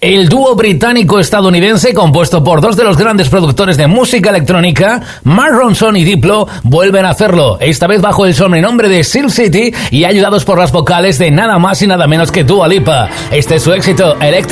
El dúo británico-estadounidense, compuesto por dos de los grandes productores de música electrónica, Mark Ronson y Diplo, vuelven a hacerlo, esta vez bajo el sobrenombre de Seal City y ayudados por las vocales de nada más y nada menos que Dua Lipa. Este es su éxito, Electric